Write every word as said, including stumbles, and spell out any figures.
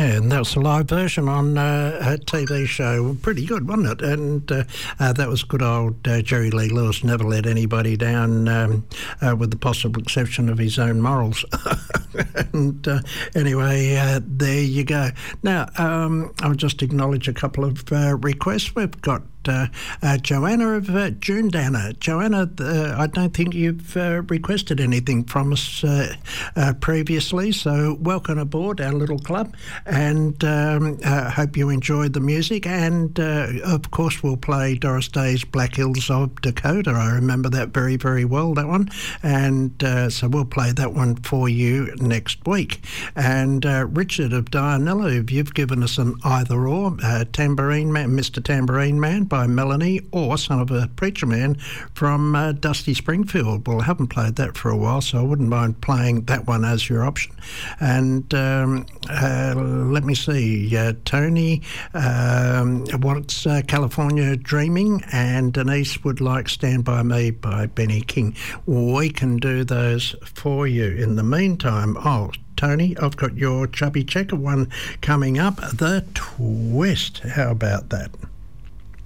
Yeah, and that was a live version on uh, a T V show. Pretty good, wasn't it? And uh, uh, that was good old uh, Jerry Lee Lewis. Never let anybody down, um, uh, with the possible exception of his own morals. and uh, anyway, uh, there you go. Now, um, I'll just acknowledge a couple of uh, requests. We've got Uh, uh, Joanna of uh, Jundanna. Joanna, uh, I don't think you've uh, requested anything from us uh, uh, previously, so welcome aboard our little club, and um, uh, hope you enjoyed the music. And uh, of course, we'll play Doris Day's Black Hills of Dakota. I remember that very, very well, that one, and uh, so we'll play that one for you next week. And uh, Richard of Dianella, you've given us an either or, uh, Tambourine Man, Mister Tambourine Man by Melanie, or Son of a Preacher Man from uh, Dusty Springfield. Well, I haven't played that for a while, so I wouldn't mind playing that one as your option. And um, uh, let me see, uh, Tony um, wants uh, California Dreaming, and Denise would like Stand By Me by Benny King. We can do those for you. In the meantime, oh, Tony, I've got your Chubby Checker one coming up, The Twist. How about that?